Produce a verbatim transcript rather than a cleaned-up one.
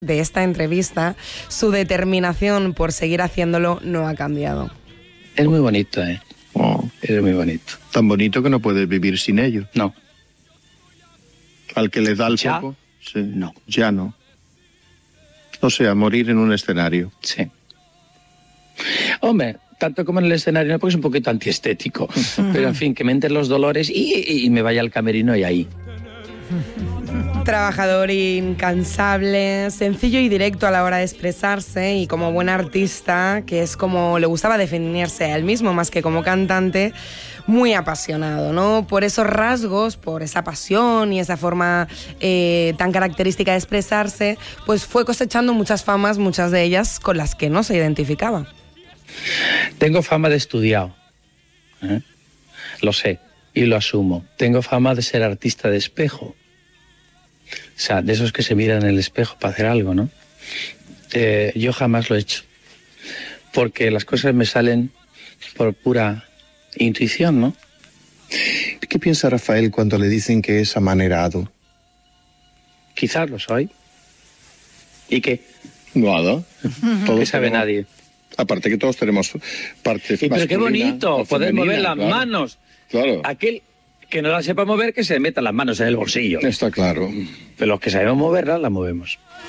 de esta entrevista, su determinación por seguir haciéndolo no ha cambiado. Es muy bonito, ¿eh? Oh, Es muy bonito. tan bonito que no puedes vivir sin ello. No. Al que le da el ¿Ya? poco, sí. No. Ya no. O sea, morir en un escenario. Sí. Hombre, tanto como en el escenario, no, porque es un poquito antiestético. Pero en fin, que me entren los dolores y, y me vaya al camerino y ahí. Trabajador incansable, sencillo y directo a la hora de expresarse, y como buen artista, que es como le gustaba definirse a él mismo más que como cantante, muy apasionado, ¿no? Por esos rasgos, por esa pasión y esa forma eh, tan característica de expresarse, pues fue cosechando muchas famas, muchas de ellas con las que no se identificaba. Tengo fama de estudiado, ¿eh? Lo sé y lo asumo. Tengo fama de ser artista de espejo. O sea, de esos que se miran en el espejo para hacer algo, ¿no? Eh, yo jamás lo he hecho. Porque las cosas me salen por pura intuición, ¿no? ¿Qué piensa Rafael cuando le dicen que es amanerado? Quizás lo soy. ¿Y qué? Nada. ¿Qué sabe tenemos- nadie? Aparte que todos tenemos parte Y pero qué masculina bonito o poder femenina, mover las claro. manos. Claro, Aquel que no las sepa mover, que se meta las manos en el bolsillo. está claro. Pero los que sabemos moverlas, las movemos.